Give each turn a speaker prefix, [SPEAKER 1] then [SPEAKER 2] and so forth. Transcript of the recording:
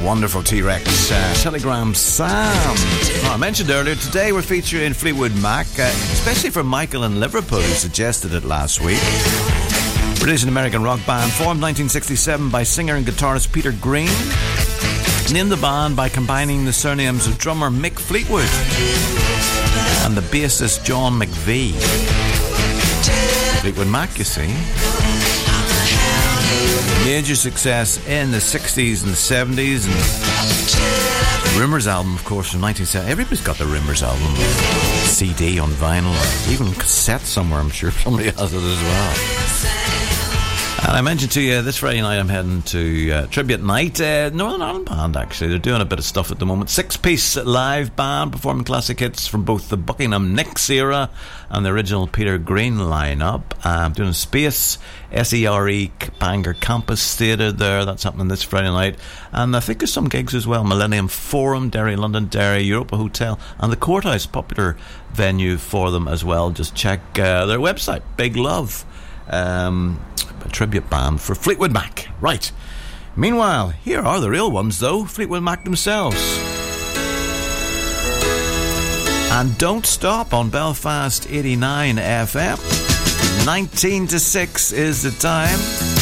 [SPEAKER 1] wonderful T-Rex, Telegram Sam. I mentioned earlier, today we're featuring Fleetwood Mac, especially for Michael in Liverpool, who suggested it last week. British and American rock band, formed 1967 by singer and guitarist Peter Green. Named the band by combining the surnames of drummer Mick Fleetwood and the bassist John McVie. Fleetwood Mac, you see. Major success in the 60s and the 70s, and Rumours album, of course, from 1970. Everybody's got the Rumours album CD on vinyl, or even cassette somewhere. I'm sure somebody has it as well. And I mentioned to you, this Friday night I'm heading to Tribute Night. Northern Ireland Band, actually. They're doing a bit of stuff at the moment. 6-piece live band performing classic hits from both the Buckingham Nicks era and the original Peter Green lineup. Doing Space, SERE, Bangor Campus Theatre there. That's happening this Friday night. And I think there's some gigs as well. Millennium Forum, Derry, Londonderry, Europa Hotel, and the Courthouse, popular venue for them as well. Just check their website. Big love. A tribute band for Fleetwood Mac. Right. Meanwhile, here are the real ones, though. Fleetwood Mac themselves. And don't stop on Belfast 89 FM. 19 to 6 is the time.